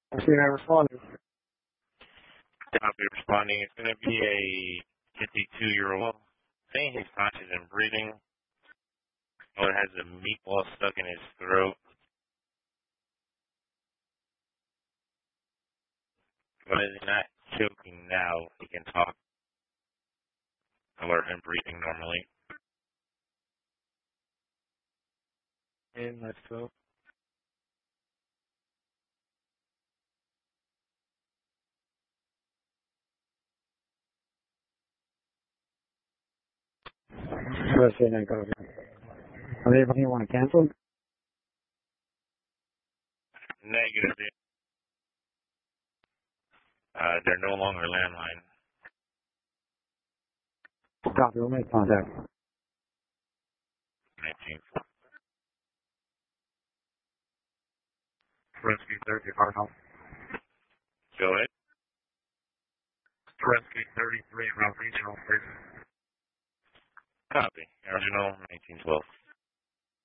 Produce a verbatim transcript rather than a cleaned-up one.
I see I responded. Copy responding. It's going to be a fifty-two-year-old saying he's conscious and breathing. Oh, it has a meatball stuck in his throat. But he's not choking now. He can talk, alert, and breathing normally. And let's go. Let's see, that goes. Are they able to want to cancel? Negative. Uh, they're no longer landline. Copy, we'll make contact. nineteenth. Rescue thirty-five. Go ahead. Rescue thirty-three, Route Regional, please. Copy. Original nineteen twelve.